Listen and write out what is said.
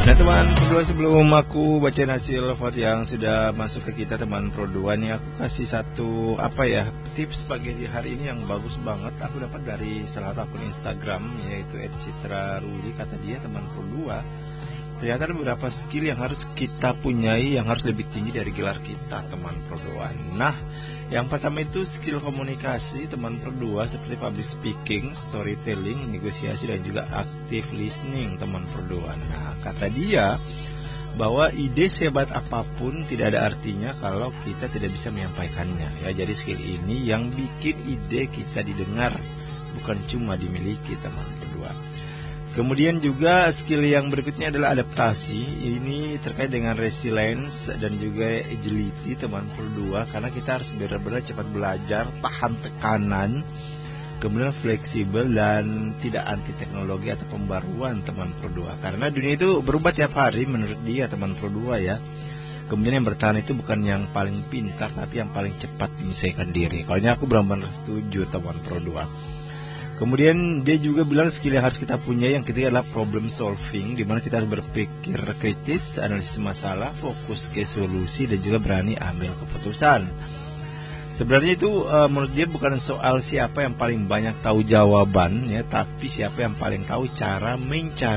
Nah teman Pro 2, sebelum aku bacain hasil vote yang sudah masuk ke kita teman Pro 2 nih, aku kasih satu tips pagi hari ini yang bagus banget. Aku dapat dari salah satu akun Instagram yaitu @citraruli. Kata dia teman Pro 2, ternyata ada beberapa skill yang harus kita punyai yang harus lebih tinggi dari gelar kita teman Pro 2. Nah, yang pertama itu skill komunikasi teman Pro 2 seperti public speaking, storytelling, negosiasi dan juga active listening teman Pro 2. Nah, kata dia bahwa ide sehebat apapun tidak ada artinya kalau kita tidak bisa menyampaikannya. Ya, jadi skill ini yang bikin ide kita didengar, bukan cuma dimiliki teman Pro 2. Kemudian juga skill yang berikutnya adalah adaptasi. Ini terkait dengan resilience dan juga agility teman Pro 2, karena kita harus benar-benar cepat belajar, tahan tekanan, kemudian fleksibel dan tidak anti teknologi atau pembaruan teman Pro 2. Karena dunia itu berubah tiap hari menurut dia teman Pro 2 ya. Kemudian yang bertahan itu bukan yang paling pintar, tapi yang paling cepat menyelesaikan diri. Kalau ini aku benar-benar setuju teman Pro 2. Kemudian dia juga bilang skill yang harus kita punya yang ketiga adalah problem solving, di mana kita harus berpikir kritis, analisis masalah, fokus ke solusi dan juga berani ambil keputusan. Sebenarnya itu menurut dia bukan soal siapa yang paling banyak tahu jawaban ya, tapi siapa yang paling tahu cara mencari